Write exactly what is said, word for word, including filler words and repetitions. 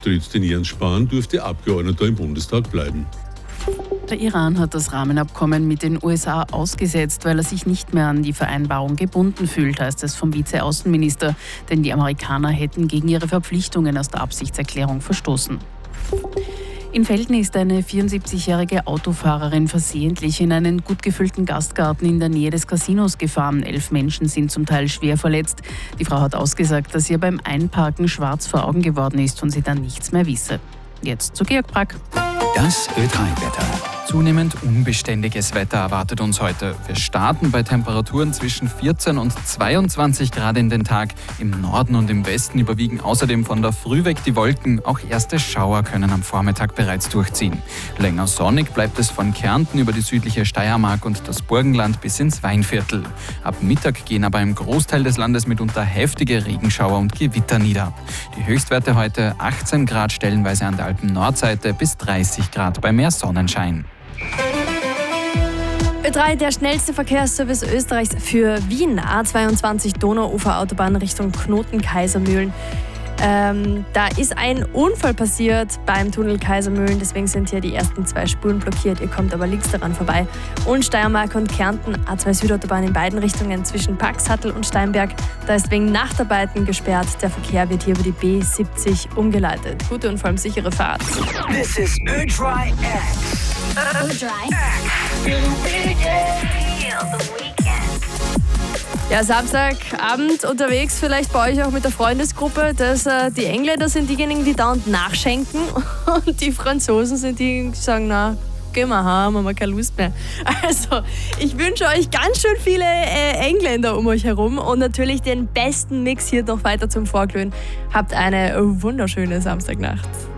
Tritt den Jens Spahn, dürfte Abgeordneter im Bundestag bleiben. Der Iran hat das Rahmenabkommen mit den U S A ausgesetzt, weil er sich nicht mehr an die Vereinbarung gebunden fühlt, heißt es vom Vize-Außenminister. Denn die Amerikaner hätten gegen ihre Verpflichtungen aus der Absichtserklärung verstoßen. In Velten ist eine vierundsiebzigjährige Autofahrerin versehentlich in einen gut gefüllten Gastgarten in der Nähe des Casinos gefahren. Elf Menschen sind zum Teil schwer verletzt. Die Frau hat ausgesagt, dass ihr beim Einparken schwarz vor Augen geworden ist und sie dann nichts mehr wisse. Jetzt zu Georg Brack. Das Ö drei Wetter. Zunehmend unbeständiges Wetter erwartet uns heute. Wir starten bei Temperaturen zwischen vierzehn und zweiundzwanzig Grad in den Tag. Im Norden und im Westen überwiegen außerdem von der Früh weg die Wolken. Auch erste Schauer können am Vormittag bereits durchziehen. Länger sonnig bleibt es von Kärnten über die südliche Steiermark und das Burgenland bis ins Weinviertel. Ab Mittag gehen aber im Großteil des Landes mitunter heftige Regenschauer und Gewitter nieder. Die Höchstwerte heute achtzehn Grad stellenweise an der Alpen-Nordseite bis dreißig Grad bei mehr Sonnenschein. Ö drei, der schnellste Verkehrsservice Österreichs für Wien. A zweiundzwanzig Donauuferautobahn Richtung Knoten-Kaisermühlen. Ähm, da ist ein Unfall passiert beim Tunnel Kaisermühlen, deswegen sind hier die ersten zwei Spuren blockiert. Ihr kommt aber links daran vorbei. Und Steiermark und Kärnten, A zwei Südautobahn in beiden Richtungen zwischen Paxhattel und Steinberg. Da ist wegen Nachtarbeiten gesperrt. Der Verkehr wird hier über die B siebzig umgeleitet. Gute und vor allem sichere Fahrt. This is Ö drei X. Ö drei X. Ja, Samstagabend unterwegs, vielleicht bei euch auch mit der Freundesgruppe. Das, äh, die Engländer sind diejenigen, die dauernd nachschenken und die Franzosen sind diejenigen, die sagen, na, gehen wir heim, haben wir keine Lust mehr. Also, ich wünsche euch ganz schön viele äh, Engländer um euch herum und natürlich den besten Mix hier noch weiter zum Vorglühen. Habt eine wunderschöne Samstagnacht.